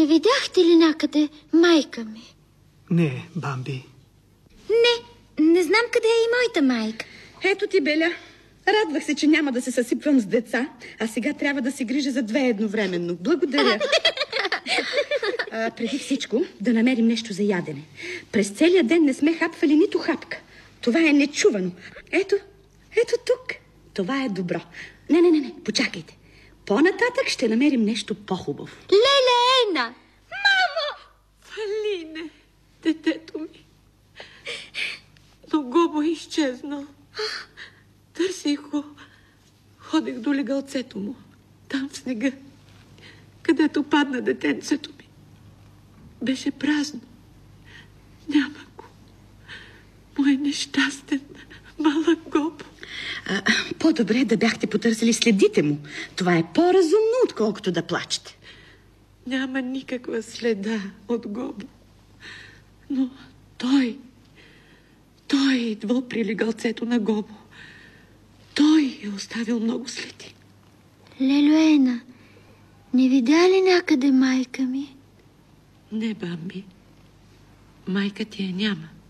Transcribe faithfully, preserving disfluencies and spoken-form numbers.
Не видяхте ли някъде майка ми? Не, Бамби. Не, не знам къде е и моята майка. Ето ти, Беля. Радвах се, че няма да се съсипвам с деца, а сега трябва да се грижа за две едновременно. Благодаря. А, преди всичко да намерим нещо за ядене. През целия ден не сме хапвали нито хапка. Това е нечувано. Ето, ето тук. Това е добро. Не, не, не, не, почакайте. По-нататък ще намерим нещо по-хубаво. Леле, Ена! Мамо! Фалине, детето ми. Но Гобо е изчезнал. Търсих го. Ходех до легалцето му. Там в снега, където падна детенцето ми. Беше празно. Няма го. Мой нещастен малък Гобо. А, по-добре да бяхте потърсили следите му. Това е по-разумно, отколкото да плачете. Няма никаква следа от Гобо. Но той, той е идвал при легалцето на Гобо. Той е оставил много следи. Лело, Ена, не видя ли някъде майка ми? Не, Бамби. Майка ти я няма.